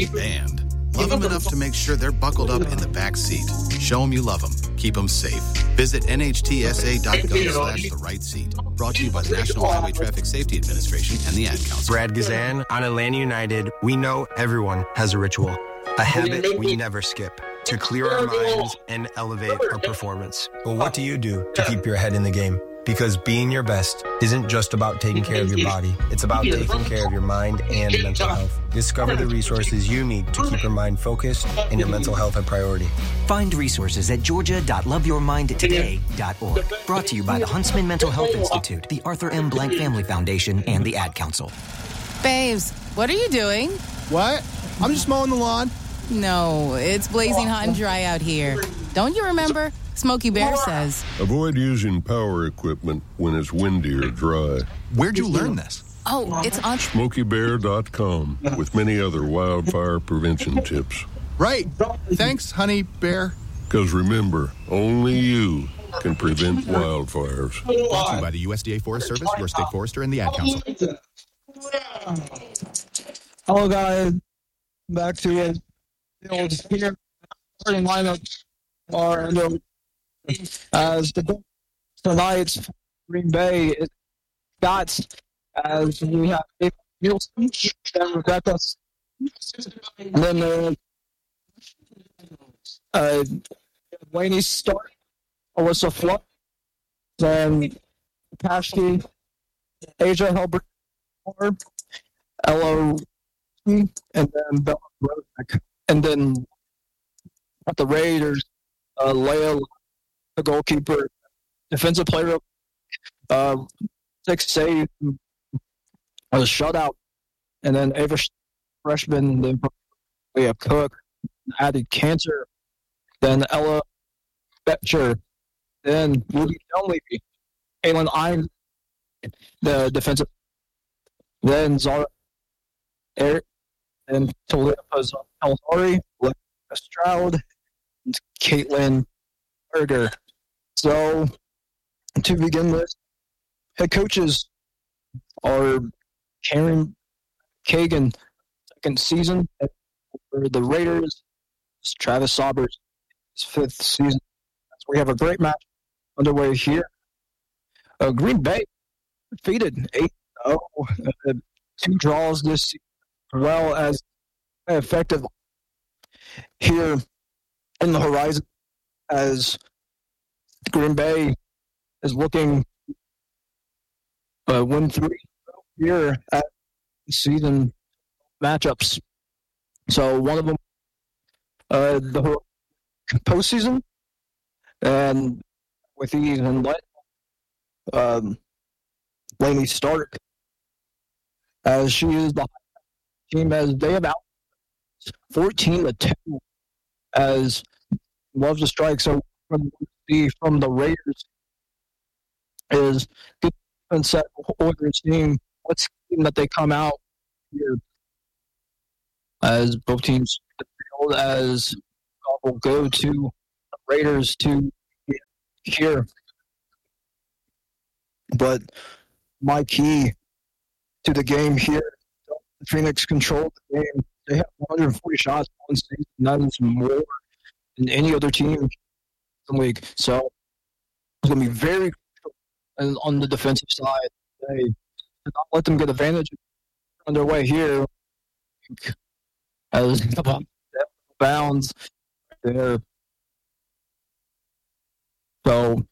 And love them enough to make sure they're buckled up in the back seat. Show them you love them. Keep them safe. Visit nhtsa.gov/the right seat. Brought to you by the National Highway Traffic Safety Administration and the Ad Council. Brad Gazan, on Atlanta United, we know everyone has a ritual, a habit we never skip to clear our minds and elevate our performance. But what do you do to keep your head in the game? Because being your best isn't just about taking care of your body. It's about taking care of your mind and mental health. Discover the resources you need to keep your mind focused and your mental health a priority. Find resources at georgia.loveyourmindtoday.org. Brought to you by the Huntsman Mental Health Institute, the Arthur M. Blank Family Foundation, and the Ad Council. Babes, what are you doing? What? I'm just mowing the lawn. No, it's blazing hot and dry out here. Don't you remember? Smokey Bear says. Avoid using power equipment when it's windy or dry. Where'd you learn this? Oh, it's on SmokeyBear.com with many other wildfire prevention tips. Right. Thanks, Honey Bear. Because remember, only you can prevent wildfires. Brought to you by the USDA Forest Service, your state forester, and the Ad Council. Hello, guys. Back to it. The old here starting lineup are as the tonight's Green Bay Scots, as we have Dave Nielsen, then Rebecca, and then Laney Stark, Alyssa Fluck, then Pashke, Asia Helbert, Ella, and then Bella Rodak. And then at the Raiders, Leia, the goalkeeper, defensive player, 6 save, a shutout, and then Ava freshman, then we have Cook, added Cancer, then Ella Betcher, then Ruby Dunleavy, Aylin Ine, the defensive, then Zara Eric, and Toledo Alzari, Stroud, and Caitlin Berger. So, to begin with, head coaches are Karen Kagan, second season for the Raiders. Travis Saubers, his 5th season. So we have a great match underway here. Green Bay defeated 8-0, 2 draws this season, as well as effective here in the horizon, as Green Bay is looking win 3 here at season matchups. So one of them, the postseason, and with ease and Laney Stark, as she is the team, as they have out 14-2, as loves to strike. So from the Raiders is good and set order, seeing what scheme that they come out here, as both teams feel as will go to the Raiders to here. But my key to the game here, Phoenix controlled the game. They have 140 shots one season. That is more than any other team in the league. So it's going to be very crucial on the defensive side. They did not let them get advantage on their way here. As bounds there. So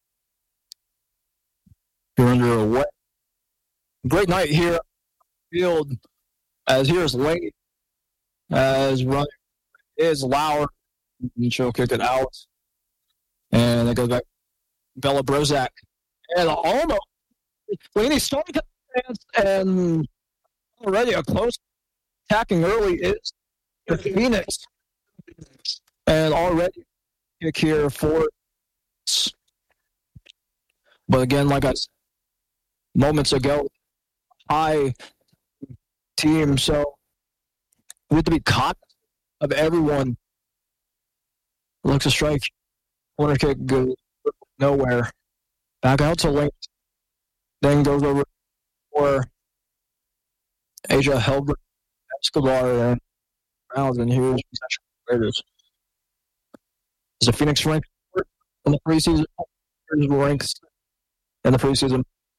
you're under a wet. Great night here on the field. As here's Lane, as running is Lauer, and she'll kick it out. And they go back Bella Brozak. And almost Laney starting and already a close attacking early is the Phoenix. And already kick here for, but again, like I said moments ago, high team, so we have to be cognizant of everyone. Looks a strike, corner kick goes nowhere. Back out to Lane, then goes over for Asia Helbert Escobar, and rounds, and here's the Raiders. Is the Phoenix ranked in the preseason? Raiders ranks in the preseason.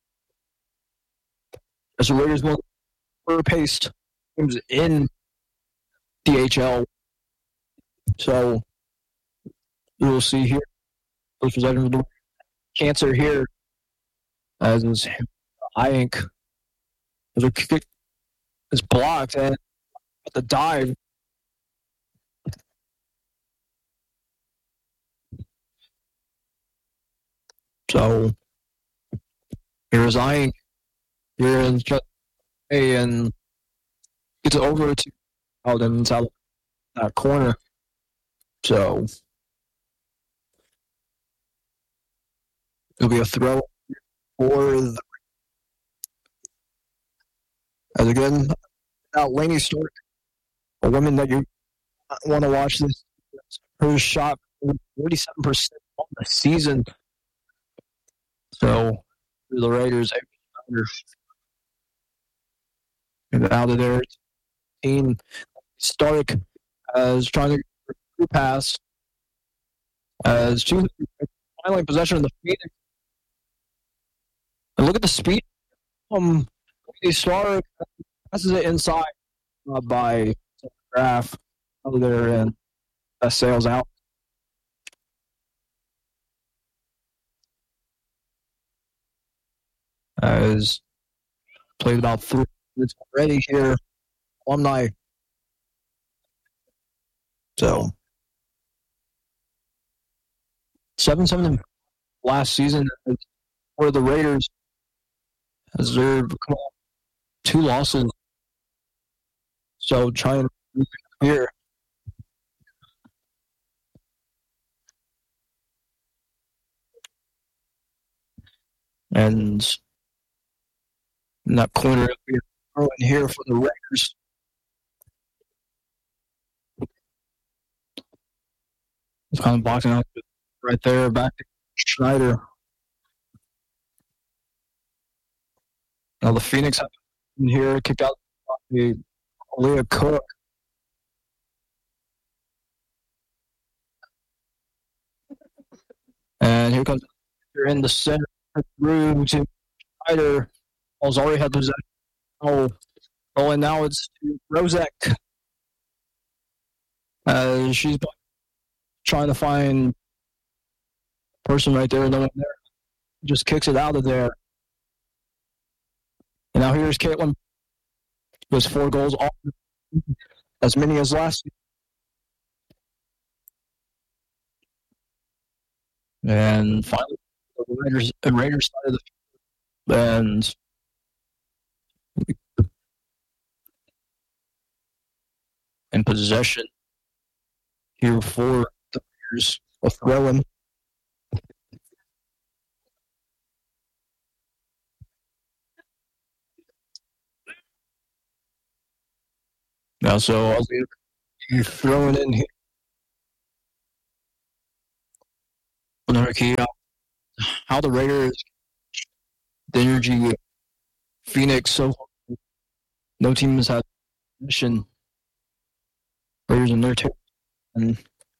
As the Raiders will paced teams in DHL. So you'll see here those possessions of the cancer here as is Ink. As a kick is blocked and at the dive. So here's Ink. Here is just and gets it over to Alden inside that corner. So it'll be a throw for the as again now Lainey Stork, a woman that you want to watch this. Her shot 47% on the season. So the Raiders out of there. Team Stark as trying to pass as she finally possession of the Phoenix. And look at the speed. Stark passes it inside by Graf out of there and that sails out. As played about 3 minutes already here. Alumni. So 7-7 last season for the Raiders as they're 2 losses. So trying to here. And in that corner in here for the Raiders. It's kind of boxing out right there, back to Schneider. Now the Phoenix in here kicked out the Leah Cook. And here comes you're in the center through to Schneider. Ball's already had possession. Oh, and now it's to Rozek. She's trying to find a person right there, no one there. Just kicks it out of there. And now here's Caitlin. Was 4 goals, all, as many as last year. And finally, the Raiders side of the and in possession here for the Raiders of Rowan. Now, so I'll be throwing in here. Another key out how the Raiders, the energy, Phoenix, so no team has had mission. Raiders in there too. And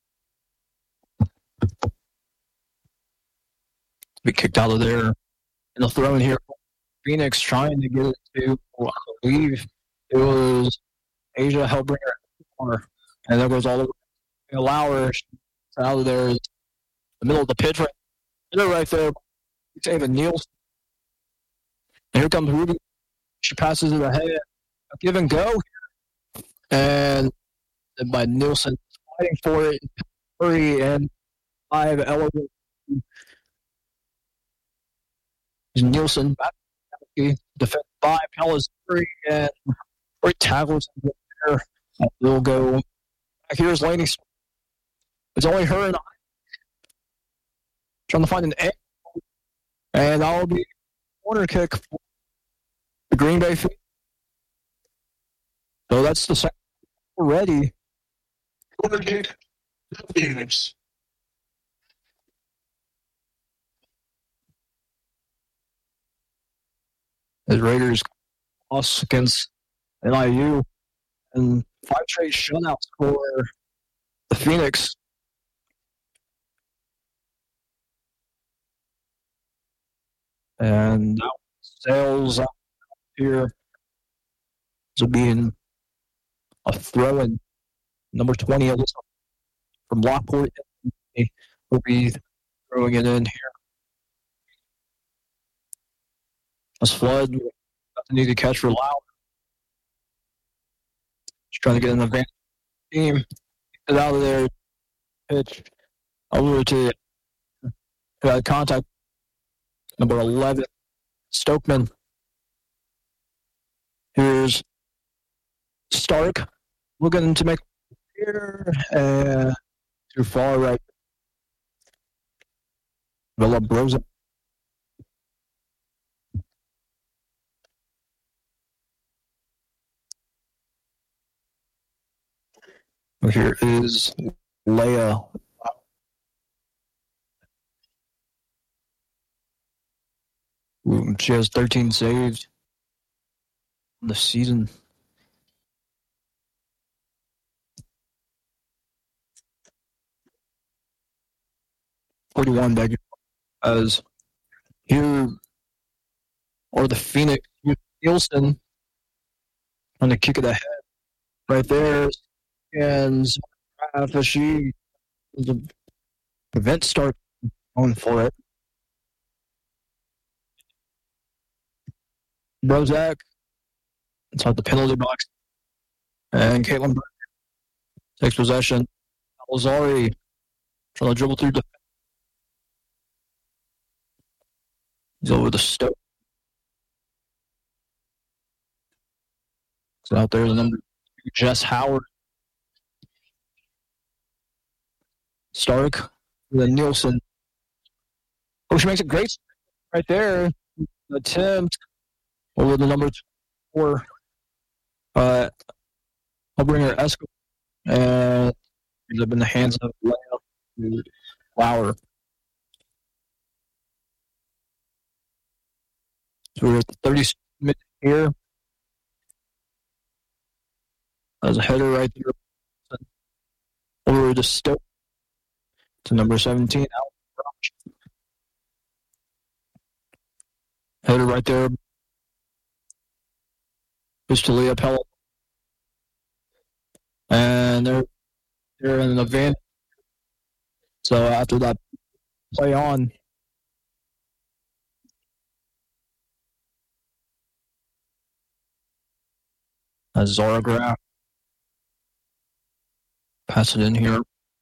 be kicked out of there. And they'll throw in here. Phoenix trying to get it to, I believe it was Asia Hellbringer. And there goes all the way. Lauer out of there. The middle of the pitch right there. Saving Nielsen. And here comes Ruby. She passes it ahead. A give and go. And by Nielsen fighting for it. Hurry and 5 elegant. Nielsen back. Defense 5. Pellis 3. And 3 tackles there. We'll go. Here's Laney. It's only her and I. Trying to find an egg. And that'll be a corner kick for the Green Bay Phoenix. So that's the second already. Corner kick. Phoenix. The Raiders lost against NIU and 5 straight shutouts for the Phoenix. And now Sales out here to being a throw-in. Number 20, Alyssa from Lockport will be throwing it in here. As Flood got the need to catch for Lauer. She's trying to get an advantage team. Get out of there. Pitch over to contact. Number 11, Stokeman. Here's Stark looking to make here. Too far right. Villa Broza. Here is Leia. She has 13 saves in the season. .41 back as here or the Phoenix Nielsen on the kick of the head right there, and she the event start going for it. Brozak inside the penalty box, and Caitlin takes possession. Alzari trying to dribble through the. He's over the Stoke. So out there, the number 2, Jess Howard. Stark, then Nielsen. Oh, she makes a great right there. Attempt over the number 4. I'll bring her Esco. And ends up in the hands of Lauer. So we're at the 30th minute here. There's a header right there. Over to Stoke. To number 17, Alex. Header right there. Goes to Leah Pell. And they're in an advantage. So after that play on, Zara Graf. Pass it in here.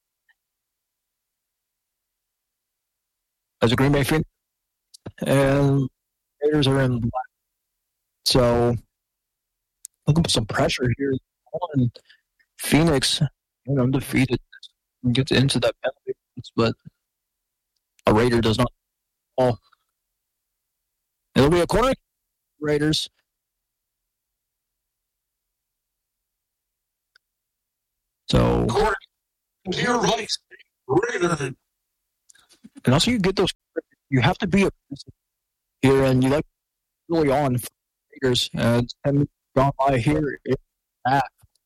As a Green Bay fan, and Raiders are in black. So looking for some pressure here on Phoenix. Undefeated and gets into that penalty, but a Raider does not fall. It'll be a corner. Raiders. So Corner to your right, Raider. And also, you get those. You have to be aggressive here, and you like really on for Raiders. And 10 minutes gone by here. It's back.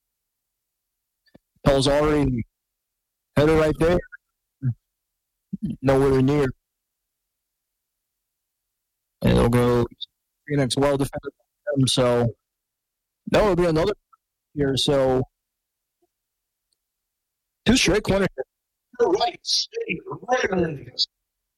Pelzari header right there. Nowhere near. And it'll go Phoenix well defended by them. So that will be another here. So 2 straight corners. Your right, Raiders.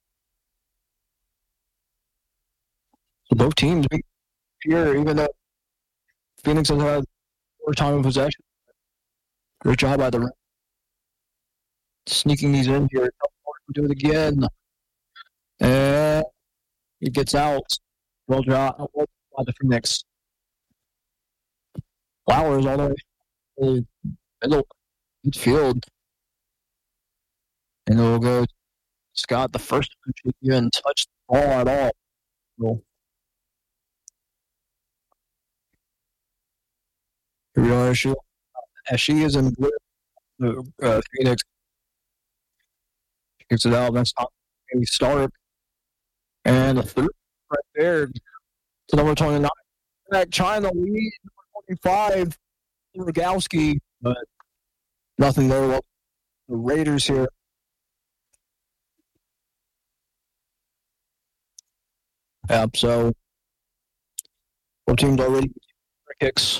So both teams here, even though Phoenix has had more time in possession. Great job by the Raiders. Sneaking these in here. Do it again. And it gets out. Well job by the Phoenix. Flowers all the way middle midfield. And it will go to Scott, the first time she didn't touch the ball at all. So, here we are. She is in blue. Phoenix kicks it out. That's not a start. And a third right there to number 29. Back China lead, number 25. Rogowski, but nothing there. Well, the Raiders here. Yep, so both teams already kicks.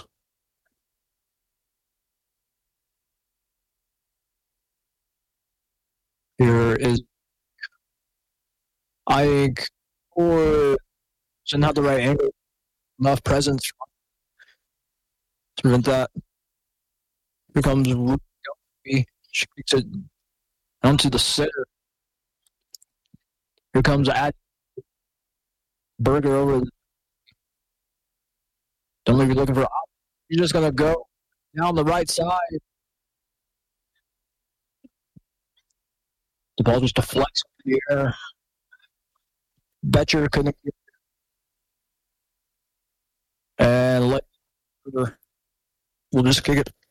Here is, I think, or shouldn't have the right angle, enough presence to prevent that. Here comes Rugby. She kicks it onto the center. Here comes Berger over. Don't leave you looking for. You're just gonna go down the right side. The ball just deflects in the air. Betcher couldn't get it. And we'll just kick it